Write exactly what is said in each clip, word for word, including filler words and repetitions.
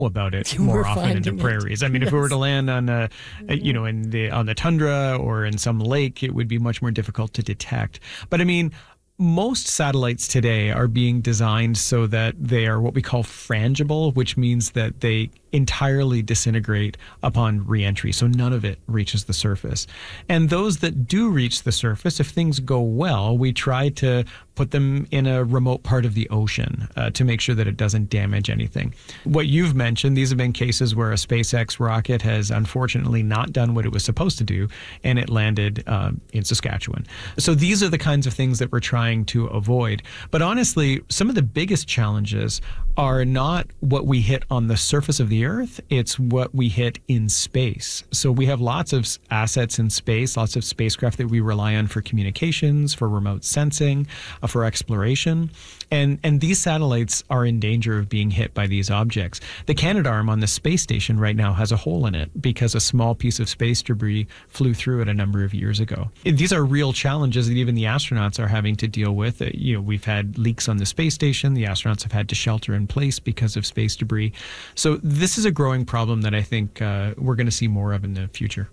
about it You more were often in the finding it. prairies. I mean, if we were to land on a, a, you know, in the on the tundra or in some lake, it would be much more difficult to detect. But I mean, most satellites today are being designed so that they are what we call frangible, which means that they entirely disintegrate upon reentry. So none of it reaches the surface. And those that do reach the surface, if things go well, we try to put them in a remote part of the ocean uh, to make sure that it doesn't damage anything. What you've mentioned, these have been cases where a SpaceX rocket has unfortunately not done what it was supposed to do, and it landed uh, in Saskatchewan. So these are the kinds of things that we're trying to avoid. But honestly, some of the biggest challenges are not what we hit on the surface of the Earth, it's what we hit in space. So we have lots of assets in space, lots of spacecraft that we rely on for communications, for remote sensing, uh, for exploration. And, and these satellites are in danger of being hit by these objects. The Canadarm on the space station right now has a hole in it because a small piece of space debris flew through it a number of years ago. These are real challenges that even the astronauts are having to deal with. Uh, you know, we've had leaks on the space station. The astronauts have had to shelter in place because of space debris. So this is a growing problem that I think uh, we're going to see more of in the future.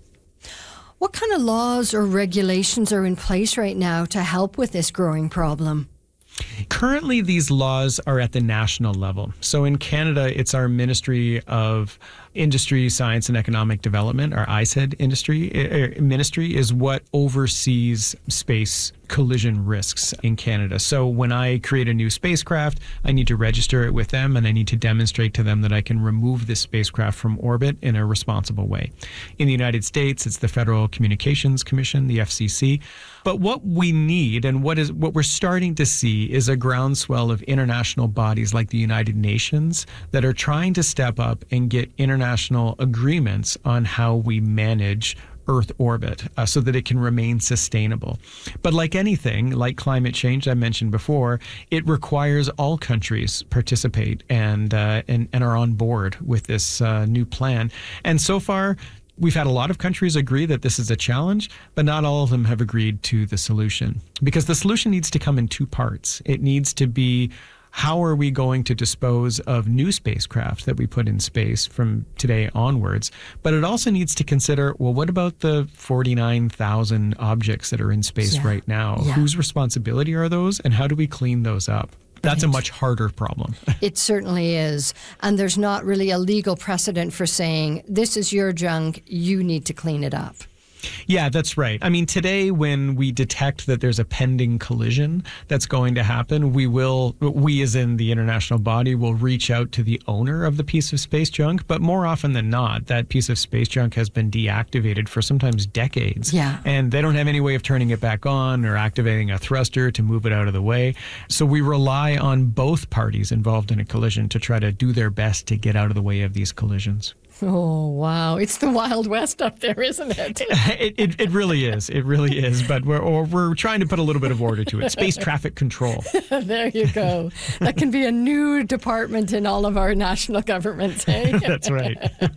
What kind of laws or regulations are in place right now to help with this growing problem? Currently, these laws are at the national level. So in Canada, it's our Ministry of Industry, Science and Economic Development, our I S E D industry, uh, ministry is what oversees space collision risks in Canada. So when I create a new spacecraft, I need to register it with them and I need to demonstrate to them that I can remove this spacecraft from orbit in a responsible way. In the United States, it's the Federal Communications Commission, the F C C. But what we need and what is what we're starting to see is a groundswell of international bodies like the United Nations that are trying to step up and get international agreements on how we manage Earth orbit uh, so that it can remain sustainable. But like anything, like climate change I mentioned before, it requires all countries participate and uh, and, and are on board with this uh, new plan. And so far, we've had a lot of countries agree that this is a challenge, but not all of them have agreed to the solution. Because the solution needs to come in two parts. It needs to be, how are we going to dispose of new spacecraft that we put in space from today onwards? But it also needs to consider, well, what about the forty-nine thousand objects that are in space Yeah. right now? Yeah. Whose responsibility are those, and how do we clean those up? That's a much harder problem. It certainly is. And there's not really a legal precedent for saying, this is your junk, you need to clean it up. Yeah, that's right. I mean, today when we detect that there's a pending collision that's going to happen, we will, we as in the international body, will reach out to the owner of the piece of space junk. But more often than not, that piece of space junk has been deactivated for sometimes decades. Yeah. And they don't have any way of turning it back on or activating a thruster to move it out of the way. So we rely on both parties involved in a collision to try to do their best to get out of the way of these collisions. Oh, wow. It's the Wild West up there, isn't it? It, it, it really is. It really is. But we're, or we're trying to put a little bit of order to it. Space traffic control. There you go. That can be a new department in all of our national governments, eh? That's right.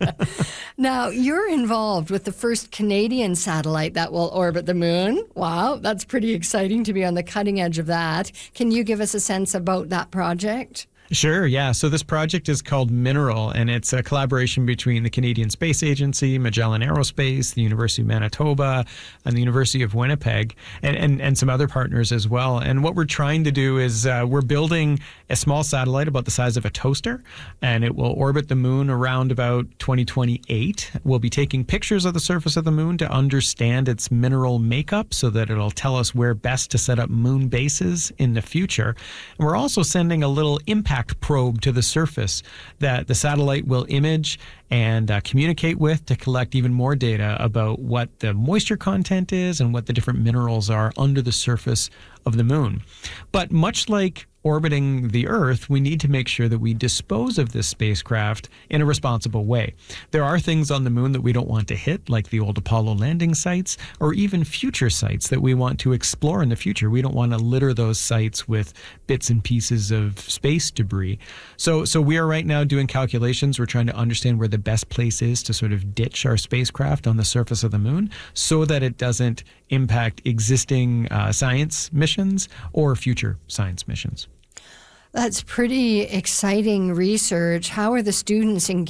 Now, you're involved with the first Canadian satellite that will orbit the moon. Wow, that's pretty exciting to be on the cutting edge of that. Can you give us a sense about that project? Sure, yeah. So this project is called Mineral, and it's a collaboration between the Canadian Space Agency, Magellan Aerospace, the University of Manitoba, and the University of Winnipeg, and, and, and some other partners as well. And what we're trying to do is uh, we're building a small satellite about the size of a toaster, and it will orbit the moon around about twenty twenty-eight. We'll be taking pictures of the surface of the moon to understand its mineral makeup so that it'll tell us where best to set up moon bases in the future. And we're also sending a little impact probe to the surface that the satellite will image and uh, communicate with to collect even more data about what the moisture content is and what the different minerals are under the surface of the moon. But much like orbiting the Earth, we need to make sure that we dispose of this spacecraft in a responsible way. There are things on the moon that we don't want to hit, like the old Apollo landing sites, or even future sites that we want to explore in the future. We don't want to litter those sites with bits and pieces of space debris. So, so we are right now doing calculations. We're trying to understand where the best place is to sort of ditch our spacecraft on the surface of the moon so that it doesn't impact existing uh, science missions or future science missions. That's pretty exciting research. How are the students engaged?